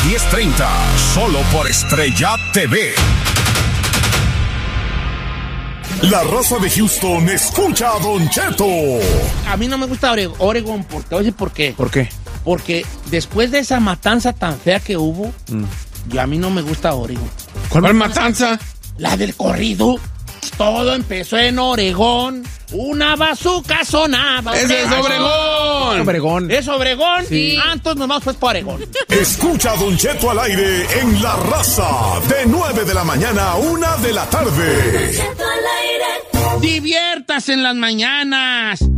10:30, solo por Estrella TV. La raza de Houston escucha a Don Cheto. A mí no me gusta Oregon, porque, oye, ¿por qué? ¿Por qué? Porque después de esa matanza tan fea que hubo, yo a mí no me gusta Oregon. ¿Cuál matanza? La del corrido. Todo empezó en Oregón. Una bazooka sonaba. ¡Ese es Obregón! Obregón. ¿Es Obregón? Sí. Entonces nos vamos pues para Oregón. Escucha a Don Cheto al aire en La Raza, de 9 de la mañana a 1 de la tarde. Diviértase en las mañanas.